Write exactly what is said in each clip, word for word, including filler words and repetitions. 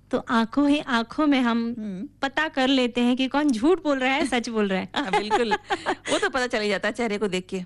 तो आंखों ही आंखों में हम हम्म। पता कर लेते हैं कि कौन झूठ बोल रहा है, सच बोल रहा है। हाँ, बिल्कुल। वो तो पता चल ही जाता है चेहरे को देख के।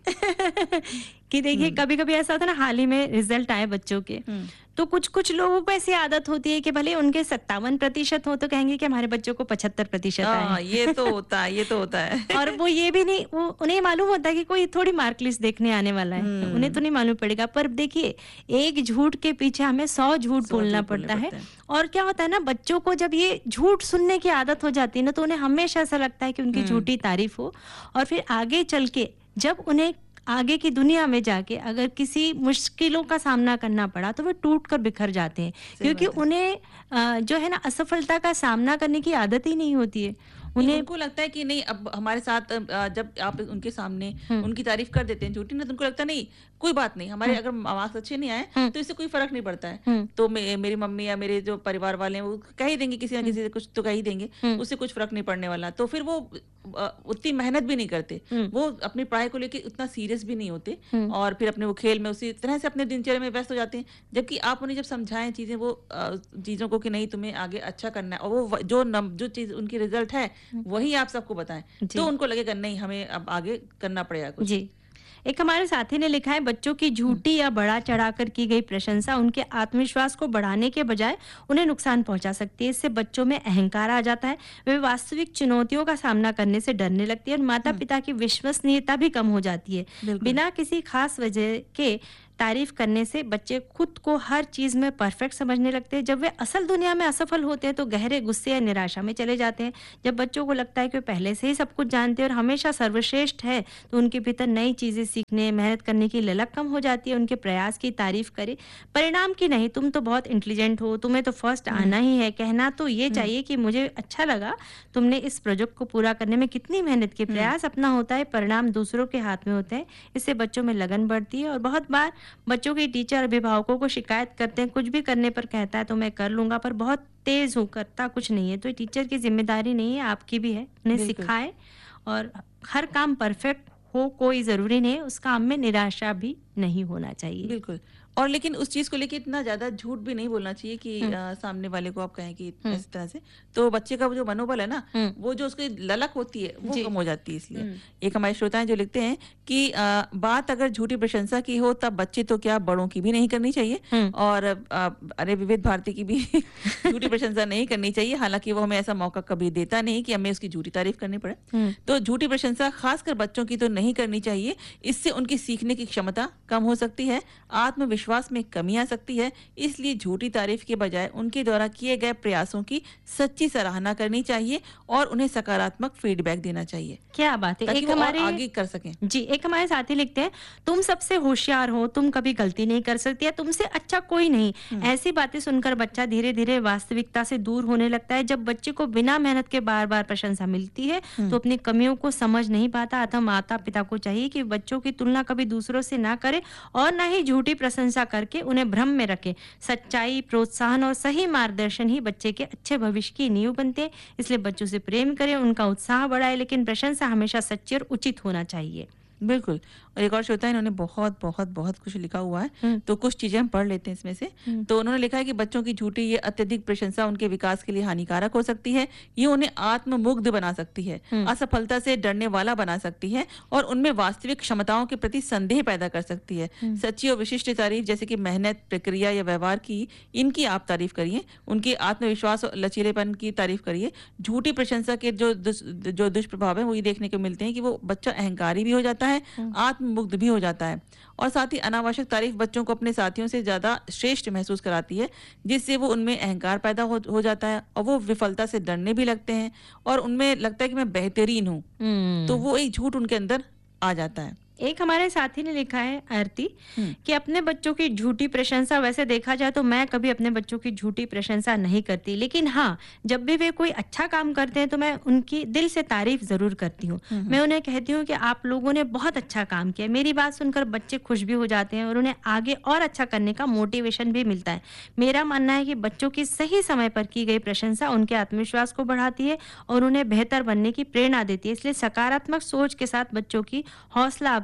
कि देखिए हम्म। कभी कभी ऐसा होता है ना, हाल ही में रिजल्ट आए बच्चों के, हम्म। तो कुछ कुछ लोगों को ऐसी आदत होती है कि भले उनके सत्तावन प्रतिशत हो तो कहेंगे कि हमारे बच्चों को पचहत्तर प्रतिशत आए हाँ, हैं। ये तो होता है, ये तो होता है। और वो ये भी नहीं, वो उन्हें मालूम होता है कि कोई थोड़ी मार्क लिस्ट देखने आने वाला है, हम्म। उन्हें तो नहीं मालूम पड़ेगा। पर देखिए, एक झूठ के पीछे हमें सौ झूठ सौ बोलना झूठ बोलने पड़ता है। पड़ते हैं। और क्या होता है ना, बच्चों को जब ये झूठ सुनने की आदत हो जाती है ना, तो उन्हें हमेशा ऐसा लगता है कि उनकी हम्म। झूठी तारीफ हो। और फिर आगे चल के जब उन्हें आगे की दुनिया में जाके अगर किसी मुश्किलों का सामना करना पड़ा तो वे टूट कर बिखर जाते हैं, सही क्योंकि बात है। उन्हें अ, जो है ना, असफलता का सामना करने की आदत ही नहीं होती है नहीं, उन्हें। उनको लगता है कि नहीं, अब हमारे साथ अ, जब आप उनके सामने हम्म, उनकी तारीफ कर देते हैं झूठी ना, तो उनको लगता है नहीं, कोई बात नहीं, हमारे हम्म, अगर मार्क्स अच्छे नहीं आए हम्म, तो इससे कोई फर्क नहीं पड़ता है। हम्म, तो मे, मेरी मम्मी या मेरे जो परिवार वाले हैं वो कह ही देंगे, किसी ना हम्म, किसी से कुछ तो कह ही देंगे, हम्म, उससे कुछ फर्क नहीं पड़ने वाला। तो फिर वो अ, उतनी मेहनत भी नहीं करते, हम्म, वो अपनी पढ़ाई को लेके उतना सीरियस भी नहीं होते, हम्म, और फिर अपने वो खेल में उसी तरह से अपने दिनचर्या में व्यस्त हो जाते हैं। जबकि आप उन्हें जब समझाएं चीजें, वो अ, चीजों को कि नहीं तुम्हें आगे अच्छा करना है, और वो व- जो नम, जो चीज उनकी रिजल्ट है वही आप सबको बताएं, तो जी उनको लगेगा नहीं, हमें अब आगे करना पड़ेगा कुछ। जी। एक हमारे साथी ने लिखा है, बच्चों की हम्म। झूठी या बढ़ा चढ़ाकर की गई प्रशंसा उनके आत्मविश्वास को बढ़ाने के बजाय उन्हें नुकसान पहुंचा सकती है। इससे बच्चों में अहंकार आ जाता है, वे वास्तविक चुनौतियों का सामना करने से डरने लगती है और माता हम्म। पिता की विश्वसनीयता भी कम हो जाती है। बिल्कुल। बिना किसी खास वजह के तारीफ करने से बच्चे खुद को हर चीज में परफेक्ट समझने लगते हैं। जब वे असल दुनिया में असफल होते हैं तो गहरे गुस्से या निराशा में चले जाते हैं। जब बच्चों को लगता है कि वे पहले से ही सब कुछ जानते हैं और हमेशा सर्वश्रेष्ठ है, तो उनके भीतर नई चीजें सीखने, मेहनत करने की ललक कम हो जाती है। उनके प्रयास की तारीफ करे, परिणाम की नहीं। तुम तो बहुत इंटेलिजेंट हो, तुम्हें तो फर्स्ट हम्म। आना ही है, कहना तो ये हम्म। चाहिए कि मुझे अच्छा लगा, तुमने इस प्रोजेक्ट को पूरा करने में कितनी मेहनत की। हम्म। प्रयास अपना होता है, परिणाम दूसरों के हाथ में होते हैं। इससे बच्चों में लगन बढ़ती है। और बहुत बार बच्चों के टीचर अभिभावकों को शिकायत करते हैं, कुछ भी करने पर कहता है तो मैं कर लूंगा, पर बहुत तेज हूँ, करता कुछ नहीं है। तो ये टीचर की जिम्मेदारी नहीं है, आपकी भी है, उन्हें बिल्कुल। सिखाए। और हर काम परफेक्ट हो कोई जरूरी नहीं है, उस काम में निराशा भी नहीं होना चाहिए। बिल्कुल। और लेकिन उस चीज को लेके इतना ज्यादा झूठ भी नहीं बोलना चाहिए कि हम्म, अ, सामने वाले को आप कहें कि हम्म, इस तरह से, तो बच्चे का वो जो मनोबल है ना, हम्म, वो जो उसकी ललक होती है वो जी, कम हो जाती है। इसलिए हम्म, एक हमारे श्रोता हैं जो लिखते हैं कि अ, बात अगर झूठी प्रशंसा की हो तब बच्चे तो क्या बड़ों की भी नहीं करनी चाहिए, हम्म, और अ, अरे विविध भारती की भी झूठी प्रशंसा नहीं करनी चाहिए, हालांकि वो हमें ऐसा मौका कभी देता नहीं कि हमें उसकी झूठी तारीफ करनी पड़े। हम्म, तो झूठी प्रशंसा खासकर बच्चों की तो नहीं करनी चाहिए, इससे उनकी सीखने की क्षमता कम हो सकती है, आत्मविश्वास में कमी आ सकती है। इसलिए झूठी तारीफ के बजाय उनके द्वारा किए गए प्रयासों की सच्ची सराहना करनी चाहिए और उन्हें सकारात्मक फीडबैक देना चाहिए, क्या बात है। ताकि एक वो और हमारे आगे कर सकें। जी, एक हमारे साथी लिखते हैं, तुम सबसे होशियार हो, तुम कभी गलती नहीं कर सकती या तुमसे अच्छा कोई नहीं। हम्म। ऐसी बातें सुनकर बच्चा धीरे धीरे वास्तविकता से दूर होने लगता है। जब बच्चे को बिना मेहनत के बार बार प्रशंसा मिलती है हम्म। तो अपनी कमियों को समझ नहीं पाता। अतः माता पिता को चाहिए कि बच्चों की तुलना कभी दूसरों से ना करे और ना ही झूठी प्रशंसा करके उन्हें भ्रम में रखे। सच्चाई, प्रोत्साहन और सही मार्गदर्शन ही बच्चे के अच्छे भविष्य की नींव बनते हैं। इसलिए बच्चों से प्रेम करें, उनका उत्साह बढ़ाए, लेकिन प्रशंसा हमेशा सच्ची और उचित होना चाहिए। बिल्कुल। और एक और श्रोता है, इन्होंने बहुत बहुत बहुत कुछ लिखा हुआ है, हम्म, तो कुछ चीजें हम पढ़ लेते हैं इसमें से। हम्म, तो उन्होंने लिखा है कि बच्चों की झूठी ये अत्यधिक प्रशंसा उनके विकास के लिए हानिकारक हो सकती है, ये उन्हें आत्ममुग्ध बना सकती है, हम्म, असफलता से डरने वाला बना सकती है और उनमें वास्तविक क्षमताओं के प्रति संदेह पैदा कर सकती है। हम्म, सच्ची और विशिष्ट तारीफ जैसे कि मेहनत, प्रक्रिया या व्यवहार की, इनकी आप तारीफ करिए, उनके आत्मविश्वास और लचीलेपन की तारीफ करिए। झूठी प्रशंसा के जो दुष जो दुष्प्रभाव है वो ये देखने को मिलते हैं कि वो बच्चा अहंकारी भी हो जाता है, हम्म, आत्ममुग्ध भी हो जाता है, और साथ ही अनावश्यक तारीफ बच्चों को अपने साथियों से ज्यादा श्रेष्ठ महसूस कराती है, जिससे वो उनमें अहंकार पैदा हो, हो जाता है और वो विफलता से डरने भी लगते हैं और उनमें लगता है कि मैं बेहतरीन हूँ, तो हम्म। वो एक झूठ उनके अंदर आ जाता है। एक हमारे साथी ने लिखा है, आरती, हम्म। कि अपने बच्चों की झूठी प्रशंसा, वैसे देखा जाए तो मैं कभी अपने बच्चों की झूठी प्रशंसा नहीं करती, लेकिन हाँ, जब भी वे कोई अच्छा काम करते हैं तो मैं उनकी दिल से तारीफ जरूर करती हूँ। हम्म। मैं उन्हें कहती हूँ कि आप लोगों ने बहुत अच्छा काम किया। मेरी बात सुनकर बच्चे खुश भी हो जाते हैं और उन्हें आगे और अच्छा करने का मोटिवेशन भी मिलता है। मेरा मानना है कि बच्चों की सही समय पर की गई प्रशंसा उनके आत्मविश्वास को बढ़ाती है और उन्हें बेहतर बनने की प्रेरणा देती है। इसलिए सकारात्मक सोच के साथ बच्चों की हौसला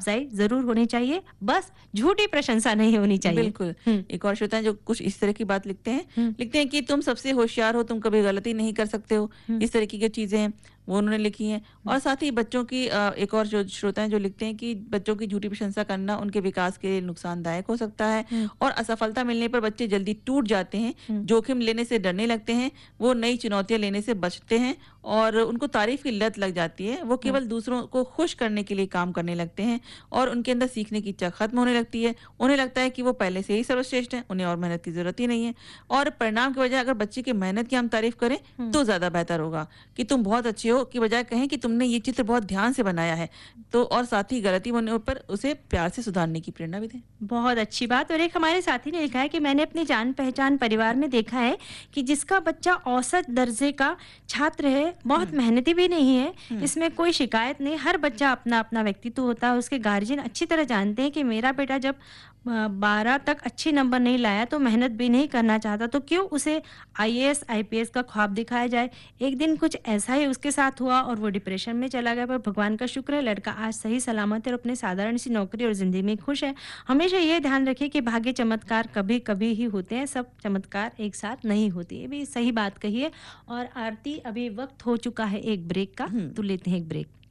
अफजाई जरूर होनी चाहिए, बस झूठी प्रशंसा नहीं होनी चाहिए। बिल्कुल। हम्म, एक और श्रोता हैं जो कुछ इस तरह की बात लिखते हैं, हम्म, लिखते हैं कि तुम सबसे होशियार हो, तुम कभी गलती नहीं कर सकते हो। हम्म, इस तरह की जो चीज़ें हैं, वो उन्होंने लिखी हैं। और साथ ही बच्चों की अ, एक और जो श्रोता हैं जो लिखते हैं कि बच्चों की झूठी प्रशंसा करना उनके विकास के लिए नुकसानदायक हो सकता है हम्म, और असफलता मिलने पर बच्चे जल्दी टूट जाते हैं, हम्म, जोखिम लेने से डरने लगते हैं, वो नई चुनौतियाँ लेने से बचते हैं और उनको तारीफ की लत लग जाती है। वो हम्म, केवल दूसरों को खुश करने के लिए काम करने लगते हैं और उनके अंदर सीखने की इच्छा खत्म होने लगती है। उन्हें लगता है कि वो पहले से ही सर्वश्रेष्ठ हैं, उन्हें और मेहनत की ज़रूरत ही नहीं है। और परिणाम की बजाय अगर बच्चे की मेहनत की हम तारीफ करें, हम्म। तो ज़्यादा बेहतर होगा कि तुम बहुत अच्छे हो, की बजाय कहें कि तुमने ये चित्र बहुत ध्यान से बनाया है। तो और साथ ही गलती होने पर उसे प्यार से सुधारने की प्रेरणा भी दें। बहुत अच्छी बात। और एक हमारे साथी ने लिखा है कि मैंने अपनी जान पहचान परिवार में देखा है कि जिसका बच्चा औसत दर्जे का छात्र है, बहुत हुँ, मेहनती भी नहीं है, हुँ, इसमें कोई शिकायत नहीं। हर बच्चा अपना अपना व्यक्तित्व होता है। उसके गार्जियन अच्छी तरह जानते हैं कि मेरा बेटा जब बारह तक अच्छे नंबर नहीं लाया तो मेहनत भी नहीं करना चाहता, तो क्यों उसे आई A S I P S का ख्वाब दिखाया जाए। एक दिन कुछ ऐसा ही उसके साथ हुआ और वो डिप्रेशन में चला गया, पर भगवान का शुक्र है लड़का आज सही सलामत है और अपने साधारण सी नौकरी और जिंदगी में खुश है। हमेशा ये ध्यान रखिए कि भाग्य चमत्कार कभी कभी ही होते हैं, सब चमत्कार एक साथ नहीं होती। ये भी सही बात कही है। और आरती, अभी वक्त हो चुका है एक ब्रेक का, हुँ। तो लेते हैं एक ब्रेक।